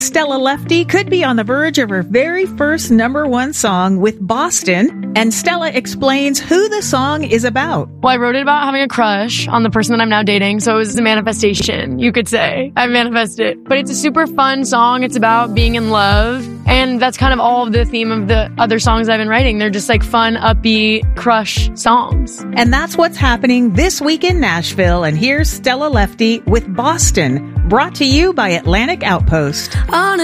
Stella Lefty could be on the verge of her very first #1 song with Boston, and Stella explains who the song is about. Well, I wrote it about having a crush on the person that I'm now dating, so it was a manifestation, you could say. I manifested it. But it's a super fun song. It's about being in love, and that's kind of all of the theme of the other songs I've been writing. They're just like fun, upbeat, crush songs. And that's what's happening this week in Nashville, and here's Stella Lefty with Boston, brought to you by Atlantic Outpost. On